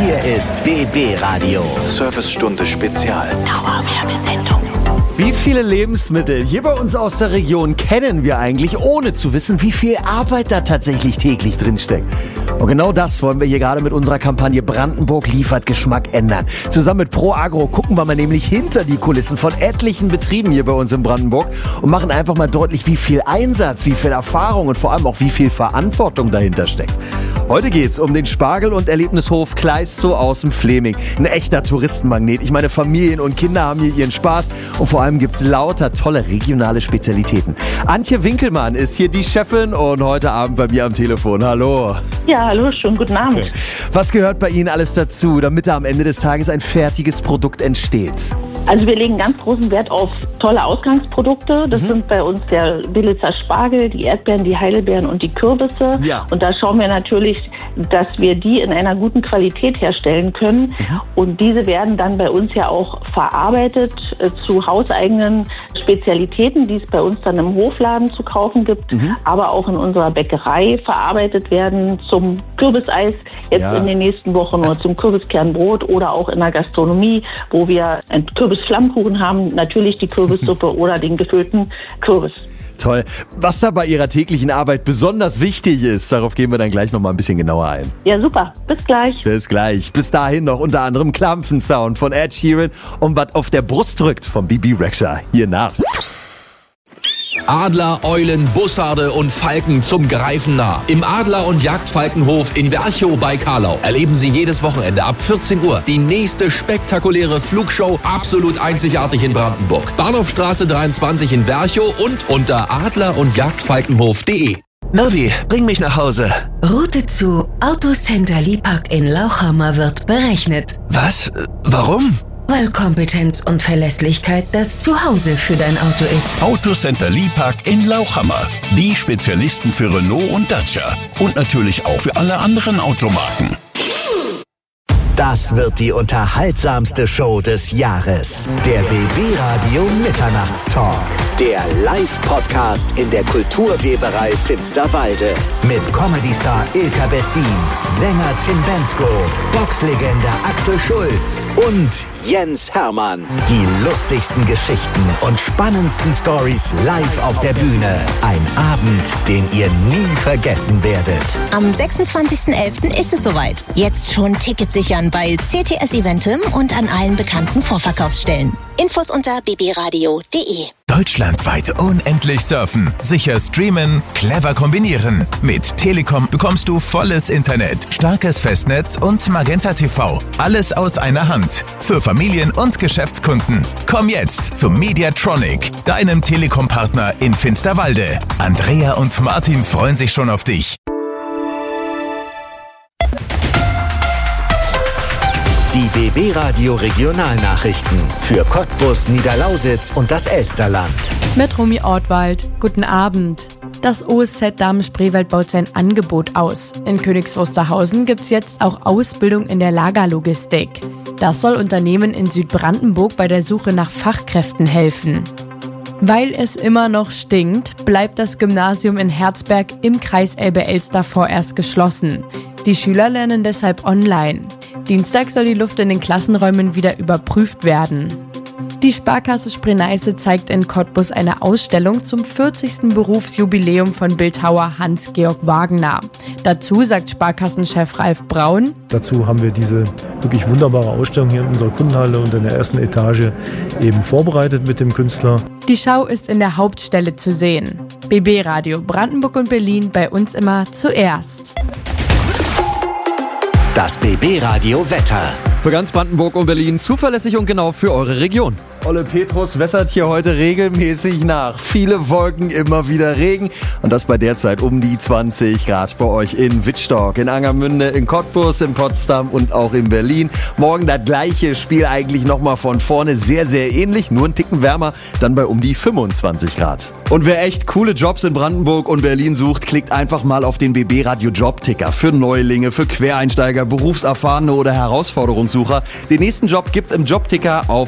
Hier ist BB Radio. Servicestunde Spezial. Dauerwerbesendung. Wie viele Lebensmittel hier bei uns aus der Region kennen wir eigentlich, ohne zu wissen, wie viel Arbeit da tatsächlich täglich drinsteckt? Und genau das wollen wir hier gerade mit unserer Kampagne Brandenburg liefert Geschmack ändern. Zusammen mit Pro Agro gucken wir mal nämlich hinter die Kulissen von etlichen Betrieben hier bei uns in Brandenburg und machen einfach mal deutlich, wie viel Einsatz, wie viel Erfahrung und vor allem auch wie viel Verantwortung dahinter steckt. Heute geht's um den Spargel- und Erlebnishof Kleistow aus dem Fleming. Ein echter Touristenmagnet. Ich meine, Familien und Kinder haben hier ihren Spaß und vor allem gibt's lauter tolle regionale Spezialitäten. Antje Winkelmann ist hier die Chefin und heute Abend bei mir am Telefon. Hallo. Ja, hallo, schönen guten Abend. Was gehört bei Ihnen alles dazu, damit da am Ende des Tages ein fertiges Produkt entsteht? Also wir legen ganz großen Wert auf tolle Ausgangsprodukte. Das sind bei uns der Billitzer Spargel, die Erdbeeren, die Heidelbeeren und die Kürbisse. Ja. Und da schauen wir natürlich, dass wir die in einer guten Qualität herstellen können. Und diese werden dann bei uns ja auch verarbeitet zu hauseigenen Spezialitäten, die es bei uns dann im Hofladen zu kaufen gibt, aber auch in unserer Bäckerei verarbeitet werden zum Kürbiseis jetzt in den nächsten Wochen oder zum Kürbiskernbrot oder auch in der Gastronomie, wo wir ein Kürbisflammkuchen haben, natürlich die Kürbissuppe oder den gefüllten Kürbis. Toll. Was da bei Ihrer täglichen Arbeit besonders wichtig ist, darauf gehen wir dann gleich noch mal ein bisschen genauer ein. Ja, super. Bis gleich. Bis gleich. Bis dahin noch unter anderem Klampfensound von Ed Sheeran und was auf der Brust drückt von Bibi Rexha. Hier nach. Adler, Eulen, Bussarde und Falken zum Greifen nah. Im Adler- und Jagdfalkenhof in Werchow bei Karlau erleben Sie jedes Wochenende ab 14 Uhr die nächste spektakuläre Flugshow, absolut einzigartig in Brandenburg. Bahnhofstraße 23 in Werchow und unter adler- und jagdfalkenhof.de. Navi, bring mich nach Hause. Route zu Autocenter Liebhack in Lauchhammer wird berechnet. Was? Warum? Weil Kompetenz und Verlässlichkeit das Zuhause für dein Auto ist. Autocenter Liebhack in Lauchhammer. Die Spezialisten für Renault und Dacia. Und natürlich auch für alle anderen Automarken. Das wird die unterhaltsamste Show des Jahres. Der BB Radio Mitternachtstalk. Der Live-Podcast in der Kulturweberei Finsterwalde. Mit Comedy-Star Ilka Bessin, Sänger Tim Bendzko, Boxlegende Axel Schulz und Jens Hermann. Die lustigsten Geschichten und spannendsten Stories live auf der Bühne. Ein Abend, den ihr nie vergessen werdet. Am 26.11. ist es soweit. Jetzt schon Tickets sichern bei CTS Eventim und an allen bekannten Vorverkaufsstellen. Infos unter bbradio.de. Deutschlandweit unendlich surfen, sicher streamen, clever kombinieren. Mit Telekom bekommst du volles Internet, starkes Festnetz und Magenta TV. Alles aus einer Hand. Für Familien und Geschäftskunden. Komm jetzt zum Mediatronic, deinem Telekom-Partner in Finsterwalde. Andrea und Martin freuen sich schon auf dich. Die BB Radio Regionalnachrichten für Cottbus, Niederlausitz und das Elsterland. Mit Romy Ortwald. Guten Abend. Das OSZ Damen-Spreewald baut sein Angebot aus. In Königs Wusterhausen gibt's jetzt auch Ausbildung in der Lagerlogistik. Das soll Unternehmen in Südbrandenburg bei der Suche nach Fachkräften helfen. Weil es immer noch stinkt, bleibt das Gymnasium in Herzberg im Kreis Elbe-Elster vorerst geschlossen. Die Schüler lernen deshalb online. Dienstag soll die Luft in den Klassenräumen wieder überprüft werden. Die Sparkasse Spree-Neiße zeigt in Cottbus eine Ausstellung zum 40. Berufsjubiläum von Bildhauer Hans-Georg Wagner. Dazu sagt Sparkassenchef Ralf Braun: Dazu haben wir diese wirklich wunderbare Ausstellung hier in unserer Kundenhalle und in der ersten Etage eben vorbereitet mit dem Künstler. Die Schau ist in der Hauptstelle zu sehen. BB Radio Brandenburg und Berlin, bei uns immer zuerst. Das BB Radio Wetter. Für ganz Brandenburg und Berlin zuverlässig und genau für eure Region. Olle Petrus wässert hier heute regelmäßig nach. Viele Wolken, immer wieder Regen. Und das bei derzeit um die 20 Grad bei euch in Wittstock, in Angermünde, in Cottbus, in Potsdam und auch in Berlin. Morgen das gleiche Spiel eigentlich nochmal von vorne. Sehr, sehr ähnlich, nur ein Ticken wärmer. Dann bei um die 25 Grad. Und wer echt coole Jobs in Brandenburg und Berlin sucht, klickt einfach mal auf den BB Radio Jobticker. Für Neulinge, für Quereinsteiger, Berufserfahrene oder Herausforderungssucher. Den nächsten Job gibt's im Jobticker auf